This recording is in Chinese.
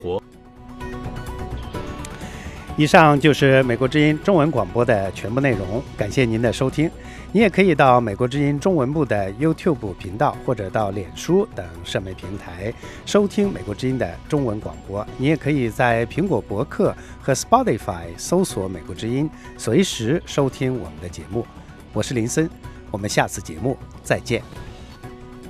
以上就是美国之音中文广播的全部内容，感谢您的收听。你也可以到美国之音中文部的 YouTube 频道或者到脸书等社媒平台收听美国之音的中文广播。你也可以在苹果博客和 Spotify 搜索美国之音，随时收听我们的节目。我是林森，我们下次节目再见。